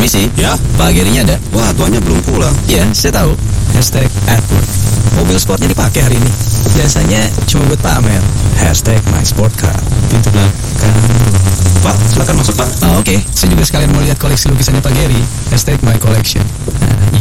Permisi. Ya? Pak Gerinya ada? Wah, tuannya belum pulang. Iya, saya tahu. #@work. Mobil sportnya dipakai hari ini. Biasanya cuma buat pamer. #mysportcar. Pintu belakang. Pak, silakan masuk, Pak. Oh, oke. Saya juga sekalian mau lihat koleksi lukisannya Pak Geri. #mycollection. Nah,